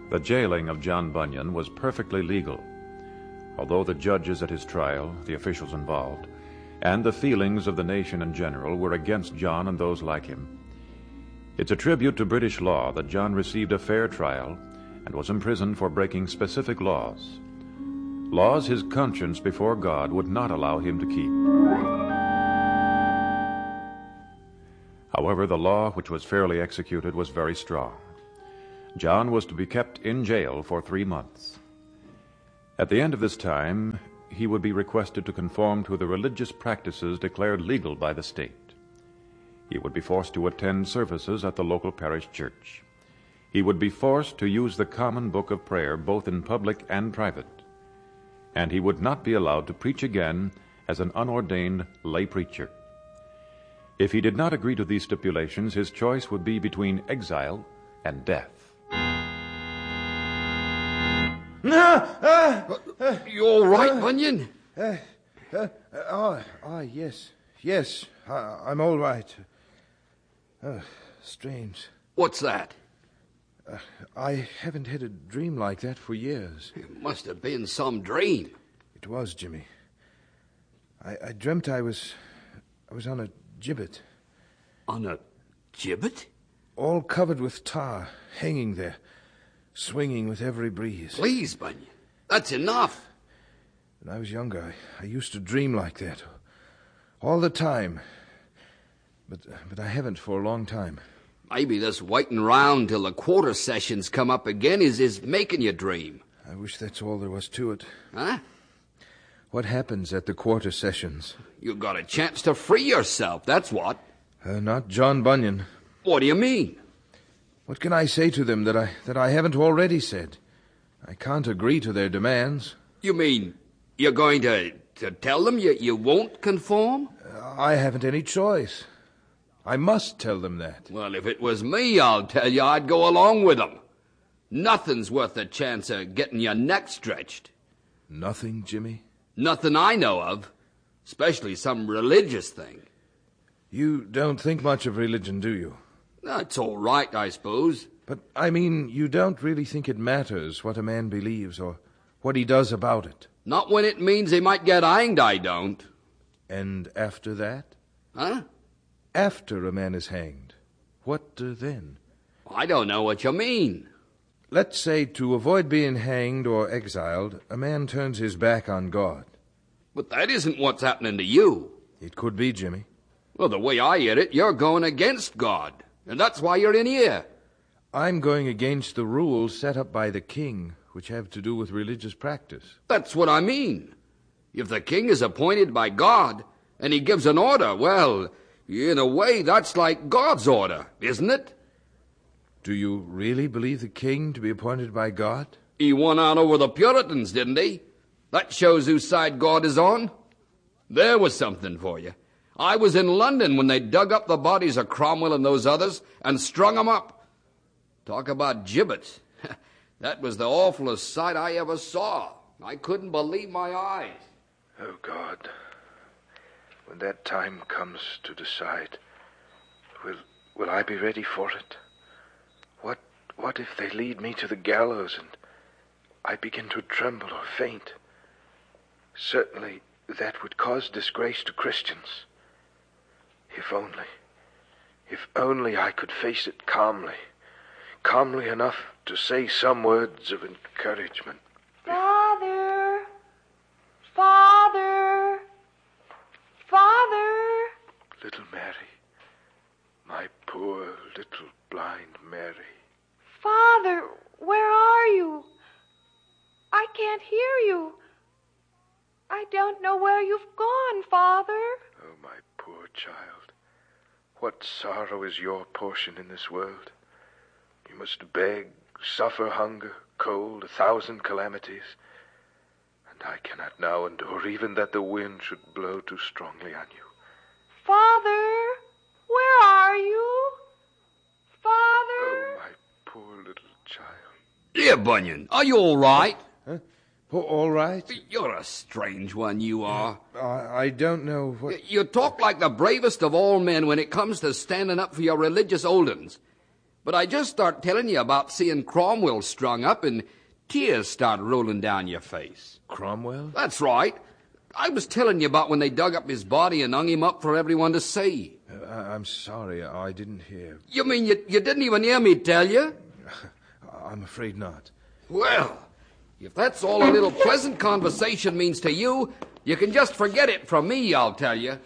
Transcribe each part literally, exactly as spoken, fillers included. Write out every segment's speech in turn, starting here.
The jailing of John Bunyan was perfectly legal. Although the judges at his trial, the officials involved, and the feelings of the nation in general were against John and those like him, it's a tribute to British law that John received a fair trial and was imprisoned for breaking specific laws. Laws his conscience before God would not allow him to keep. However, the law which was fairly executed was very strong. John was to be kept in jail for three months. At the end of this time, he would be requested to conform to the religious practices declared legal by the state. He would be forced to attend services at the local parish church. He would be forced to use the common book of prayer both in public and private. And he would not be allowed to preach again as an unordained lay preacher. If he did not agree to these stipulations, his choice would be between exile and death. You all right, Bunyan? Uh, uh, uh, oh, oh, yes, yes, I, I'm all right. Uh, strange. What's that? Uh, I haven't had a dream like that for years. It must have been some dream. It was, Jimmy. I, I dreamt I was, I was on a gibbet. On a gibbet? All covered with tar, hanging there, swinging with every breeze. Please, Bunyan, that's enough. When I was younger, I, I used to dream like that. All the time. But but I haven't for a long time. Maybe this waiting round till the quarter sessions come up again is, is making you dream. I wish that's all there was to it. Huh? What happens at the quarter sessions? You got a chance to free yourself, that's what. Uh, not John Bunyan. What do you mean? What can I say to them that I that I haven't already said? I can't agree to their demands. You mean you're going to, to tell them you, you won't conform? Uh, I haven't any choice. I must tell them that. Well, if it was me, I'll tell you I'd go along with them. Nothing's worth the chance of getting your neck stretched. Nothing, Jimmy? Nothing I know of, especially some religious thing. You don't think much of religion, do you? That's all right, I suppose. But, I mean, you don't really think it matters what a man believes or what he does about it? Not when it means he might get hanged, I don't. And after that? Huh? After a man is hanged, what uh, then? I don't know what you mean. Let's say to avoid being hanged or exiled, a man turns his back on God. But that isn't what's happening to you. It could be, Jimmy. Well, the way I hear it, you're going against God, and that's why you're in here. I'm going against the rules set up by the king, which have to do with religious practice. That's what I mean. If the king is appointed by God, and he gives an order, well, in a way, that's like God's order, isn't it? Do you really believe the king to be appointed by God? He won out over the Puritans, didn't he? That shows whose side God is on. There was something for you. I was in London when they dug up the bodies of Cromwell and those others and strung them up. Talk about gibbets. That was the awfulest sight I ever saw. I couldn't believe my eyes. Oh, God. When that time comes to decide, will will I be ready for it? What what if they lead me to the gallows and I begin to tremble or faint? Certainly that would cause disgrace to Christians. If only, if only I could face it calmly, calmly enough to say some words of encouragement. Father, Father, Father. Little Mary, my poor little blind Mary. Father, where are you? I can't hear you. I don't know where you've gone, Father. Oh, my poor child. What sorrow is your portion in this world? You must beg, suffer hunger, cold, a thousand calamities. And I cannot now endure even that the wind should blow too strongly on you. Father, where are you? Father? Oh, my poor little child. Here, Bunyan, are you all right? Huh? Oh, all right? You're a strange one, you are. I, I don't know what... You talk like the bravest of all men when it comes to standing up for your religious old uns. But I just start telling you about seeing Cromwell strung up and tears start rolling down your face. Cromwell? That's right. I was telling you about when they dug up his body and hung him up for everyone to see. Uh, I'm sorry, I didn't hear. You mean you, you didn't even hear me tell you? I'm afraid not. Well, if that's all a little pleasant conversation means to you, you can just forget it from me, I'll tell you.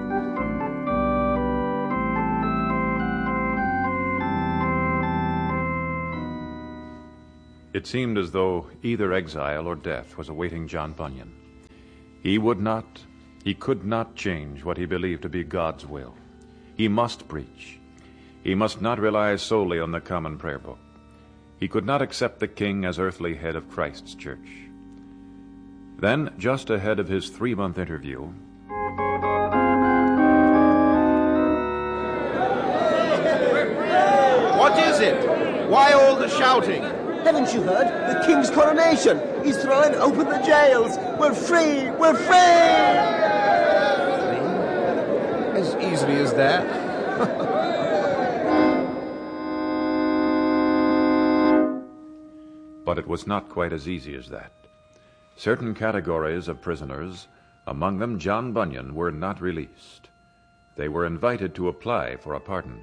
It seemed as though either exile or death was awaiting John Bunyan. He would not, he could not change what he believed to be God's will. He must preach. He must not rely solely on the common prayer book. He could not accept the king as earthly head of Christ's church. Then, just ahead of his three-month interview, What is it? Why all the shouting? Haven't you heard? The king's coronation. He's throwing open the jails. We're free! We're free! As easily as that? but it was not quite as easy as that. Certain categories of prisoners, among them John Bunyan, were not released. They were invited to apply for a pardon.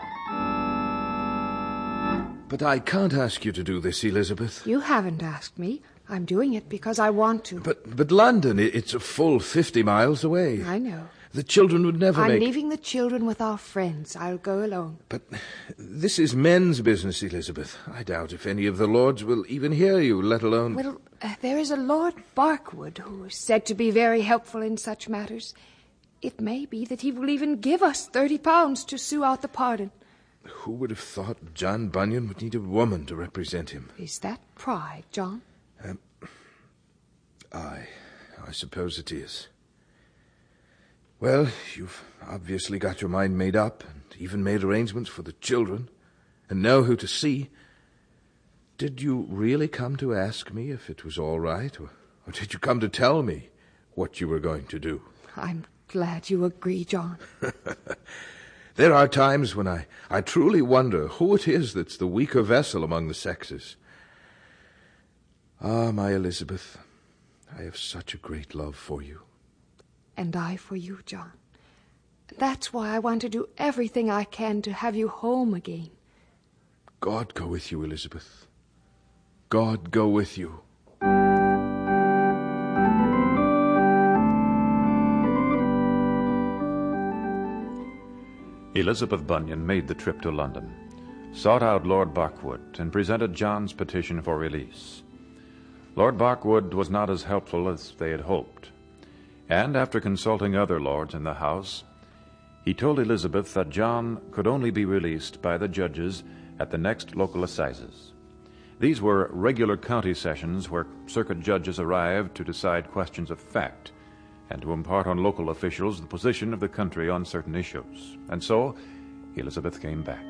But I can't ask you to do this, Elizabeth. You haven't asked me. I'm doing it because I want to. But but London, it's a full fifty miles away. I know. The children would never I'm make... leaving the children with our friends. I'll go alone. But this is men's business, Elizabeth. I doubt if any of the lords will even hear you, let alone... Well, uh, there is a Lord Barkwood who is said to be very helpful in such matters. It may be that he will even give us thirty pounds to sue out the pardon. Who would have thought John Bunyan would need a woman to represent him? Is that pride, John? Um, I, I suppose it is. Well, you've obviously got your mind made up and even made arrangements for the children and know who to see. Did you really come to ask me if it was all right, or, or did you come to tell me what you were going to do? I'm glad you agree, John. There are times when I, I truly wonder who it is that's the weaker vessel among the sexes. Ah, my Elizabeth, I have such a great love for you. And I for you, John. That's why I want to do everything I can to have you home again. God go with you, Elizabeth. God go with you. Elizabeth Bunyan made the trip to London, sought out Lord Barkwood, and presented John's petition for release. Lord Barkwood was not as helpful as they had hoped, and after consulting other lords in the House, he told Elizabeth that John could only be released by the judges at the next local assizes. These were regular county sessions where circuit judges arrived to decide questions of fact and to impart on local officials the position of the country on certain issues. And so, Elizabeth came back.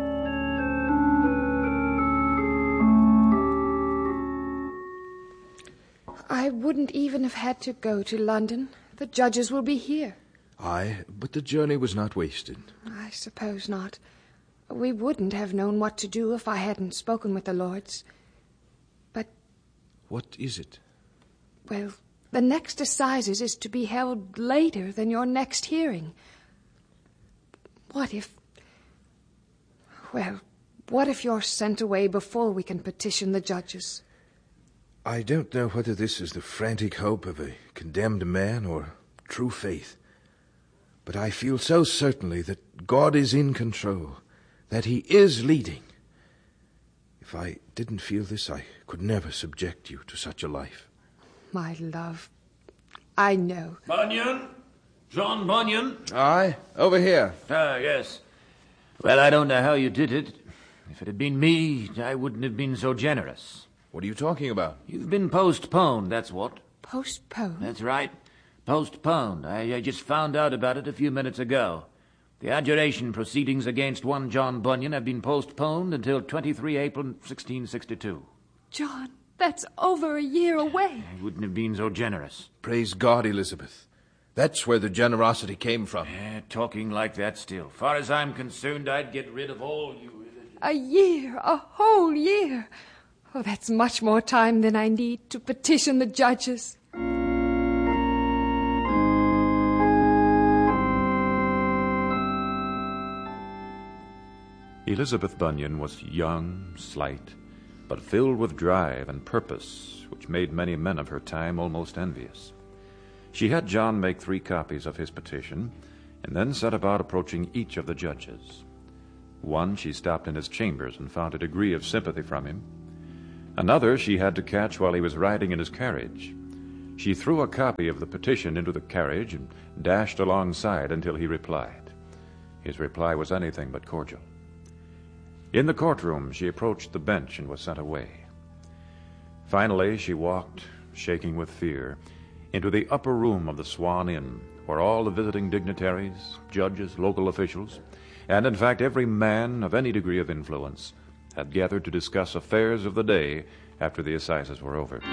I wouldn't even have had to go to London. The judges will be here. Aye, but the journey was not wasted. I suppose not. We wouldn't have known what to do if I hadn't spoken with the lords. But... What is it? Well, the next assizes is to be held later than your next hearing. What if... Well, what if you're sent away before we can petition the judges? I don't know whether this is the frantic hope of a condemned man or true faith, but I feel so certainly that God is in control, that he is leading. If I didn't feel this, I could never subject you to such a life. My love, I know. Bunyan? John Bunyan? Aye, over here. Ah, yes. Well, I don't know how you did it. If it had been me, I wouldn't have been so generous. What are you talking about? You've been postponed, that's what. Postponed? That's right. Postponed. I, I just found out about it a few minutes ago. The adjuration proceedings against one John Bunyan have been postponed until twenty-third of April, sixteen sixty-two. John, that's over a year away. I wouldn't have been so generous. Praise God, Elizabeth. That's where the generosity came from. Eh, talking like that still. Far as I'm concerned, I'd get rid of all you... A year, a whole year. Oh, that's much more time than I need to petition the judges. Elizabeth Bunyan was young, slight, but filled with drive and purpose, which made many men of her time almost envious. She had John make three copies of his petition, and then set about approaching each of the judges. One she stopped in his chambers and found a degree of sympathy from him. Another she had to catch while he was riding in his carriage. She threw a copy of the petition into the carriage and dashed alongside until he replied. His reply was anything but cordial. In the courtroom, she approached the bench and was sent away. Finally, she walked, shaking with fear, into the upper room of the Swan Inn, where all the visiting dignitaries, judges, local officials, and in fact every man of any degree of influence, had gathered to discuss affairs of the day after the assizes were over.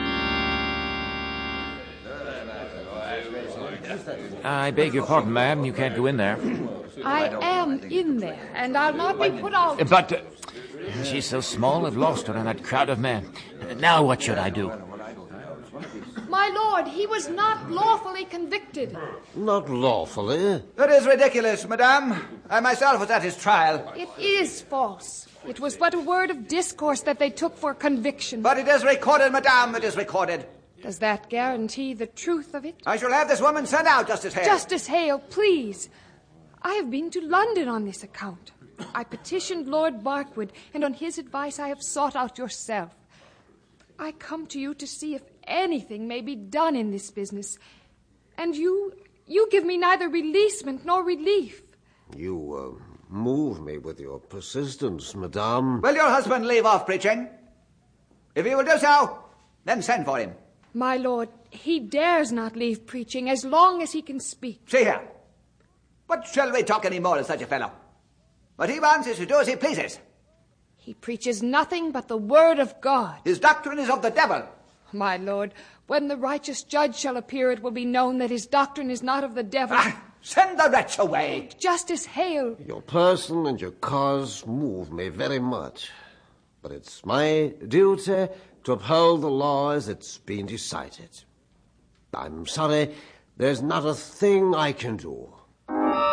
I beg your pardon, ma'am. You can't go in there. I am in there, and I'll not be put out. But uh, she's so small, I've lost her in that crowd of men. Now what should I do? My lord, he was not lawfully convicted. Not lawfully? That is ridiculous, madame. I myself was at his trial. It is false. It was but a word of discourse that they took for conviction. But it is recorded, madame, it is recorded. Does that guarantee the truth of it? I shall have this woman sent out, Justice Hale. Justice Hale, please. I have been to London on this account. I petitioned Lord Barkwood, and on his advice I have sought out yourself. I come to you to see if anything may be done in this business. And you, you give me neither releasement nor relief. You, uh, move me with your persistence, madame. Will your husband leave off preaching? If he will do so, then send for him. My lord, he dares not leave preaching as long as he can speak. See here. What shall we talk any more of such a fellow? What he wants is to do as he pleases. He preaches nothing but the word of God. His doctrine is of the devil. My lord, when the righteous judge shall appear, it will be known that his doctrine is not of the devil. Ah, send the wretch away. Justice Hale. Your person and your cause move me very much. But it's my duty to uphold the law as it's been decided. I'm sorry, there's not a thing I can do.